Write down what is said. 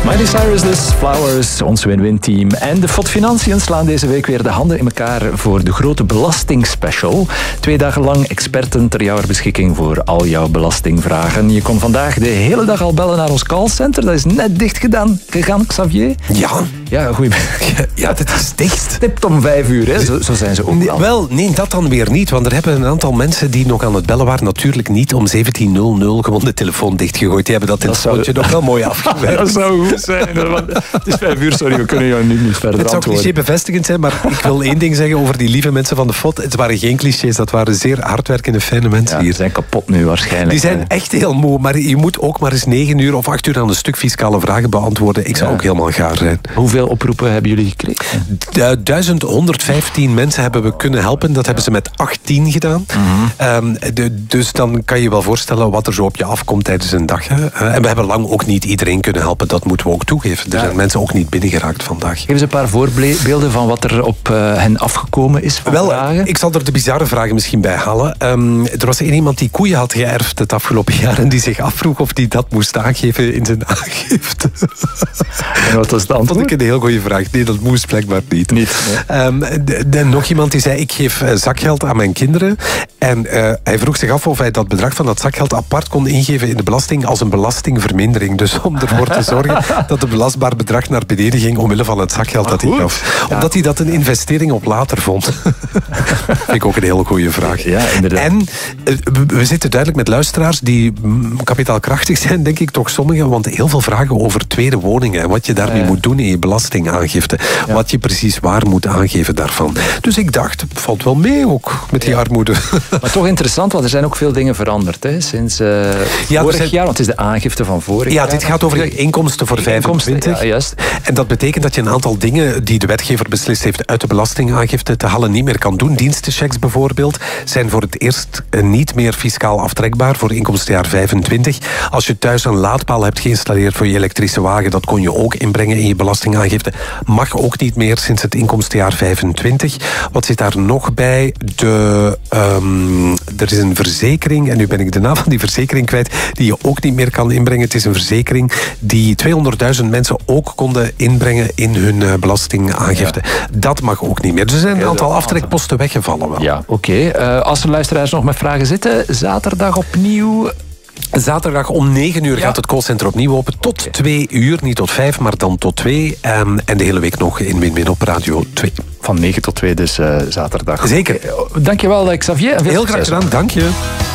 Miley Cyrus dus, Flowers, ons win-win-team. En de FOD Financiën slaan deze week weer de handen in elkaar voor de grote belastingspecial. 2 dagen lang experten ter jouw beschikking voor al jouw belastingvragen. Je kon vandaag de hele dag al bellen naar ons callcenter. Dat is net dicht gegaan, Xavier. Ja, Ja, dat is dicht. Stipt om 5 uur, hè? Zo zijn ze ook al. Wel, nee, dat dan weer niet. Want er hebben een aantal mensen die nog aan het bellen waren natuurlijk niet om 17:00 gewoon de telefoon dichtgegooid. Die hebben dat telefoontje nog wel mooi afgewerkt. Dat zou goed zijn. Want het is 5 uur, sorry, we kunnen jou nu niet verder Het zou antwoorden. cliché bevestigend zijn, maar ik wil één ding zeggen over die lieve mensen van de FOD. Het waren geen clichés, dat waren zeer hardwerkende, fijne mensen Die hier. zijn kapot nu waarschijnlijk. Die zijn echt heel moe, maar je moet ook maar eens 9 uur of 8 uur aan een stuk fiscale vragen beantwoorden. Ik zou ook helemaal gaar zijn. Hoeveel oproepen hebben jullie gekregen? 1115 mensen hebben we kunnen helpen. Dat hebben ze met 18 gedaan. Dus dan kan je wel voorstellen wat er zo op je afkomt tijdens een dag. Hè. En we hebben lang ook niet iedereen kunnen helpen. Dat moeten we ook toegeven. Er zijn mensen ook niet binnengeraakt vandaag. Geef eens een paar voorbeelden van wat er op hen afgekomen is van vragen. Ik zal er de bizarre vragen misschien bij halen. Er was iemand die koeien had geërfd het afgelopen jaar en die zich afvroeg of hij dat moest aangeven in zijn aangifte. En wat was het antwoord? Vond ik een heel goede vraag. Nee, dat moest blijkbaar niet. Nog iemand die zei, ik geef zakgeld aan mijn kinderen. En hij vroeg zich af of hij dat bedrag van dat zakgeld apart kon ingeven in de belasting als een belastingvermindering. Dus om ervoor te zorgen dat het belastbaar bedrag naar beneden ging omwille van het zakgeld dat hij gaf. Omdat hij dat een investering op later vond. Vind ik ook een hele goede vraag. Ja, inderdaad. En we zitten duidelijk met luisteraars die kapitaalkrachtig zijn, denk ik toch sommigen. Want heel veel vragen over tweede woningen en wat je daarmee moet doen in je belastingaangifte. Ja. Wat je precies waar moet aangeven daarvan. Dus ik dacht, het valt wel mee ook met die armoede. Maar toch interessant, want er zijn ook veel dingen veranderd hè, sinds vorig jaar. Want het is de aangifte van vorig jaar. Ja, dit gaat over inkomsten voor 25. Ja, juist. En dat betekent dat je een aantal dingen die de wetgever beslist heeft uit de belastingaangifte te halen niet meer kan doen. Dienstenchecks bijvoorbeeld zijn voor het eerst niet meer fiscaal aftrekbaar voor inkomstenjaar 25. Als je thuis een laadpaal hebt geïnstalleerd voor je elektrische wagen, dat kon je ook inbrengen in je belastingaangifte. Mag ook niet meer sinds het inkomstenjaar 25. Wat zit daar nog bij? Er is een verzekering, en nu ben ik de naam van die verzekering kwijt, die je ook niet meer kan inbrengen. Het is een verzekering die 200.000 mensen ook konden inbrengen in hun belastingaangifte. Ja. Dat mag ook niet meer. Dus er zijn een aantal aftrekposten weggevallen wel. Ja, oké. Als er luisteraars nog met vragen zitten, zaterdag opnieuw. Zaterdag om 9 uur gaat het callcenter opnieuw open. Tot 2 uur, niet tot 5, maar dan tot 2. En de hele week nog in Win-Win op Radio 2. Van 9 tot 2 dus zaterdag. Zeker. Dankjewel Xavier. Heel graag gedaan, dank je.